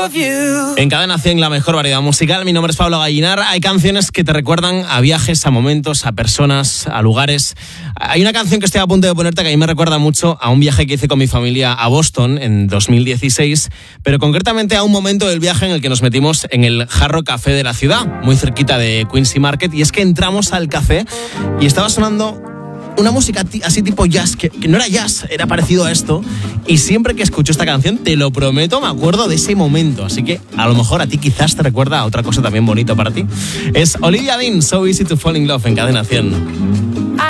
En Cadena 100, la mejor variedad musical. Mi nombre es Pablo Gallinar. Hay canciones que te recuerdan a viajes, a momentos, a personas, a lugares. Hay una canción que estoy a punto de ponerte que a mí me recuerda mucho a un viaje que hice con mi familia a Boston en 2016, pero concretamente a un momento del viaje en el que nos metimos en el Jarro Café de la ciudad, muy cerquita de Quincy Market, y es que entramos al café y estaba sonando una música así tipo jazz, que no era jazz, era parecido a esto, y siempre que escucho esta canción, te lo prometo, me acuerdo de ese momento, así que a lo mejor a ti quizás te recuerda a otra cosa también bonita para ti. Es Olivia Dean, So Easy to Fall in Love, en Cadena 100.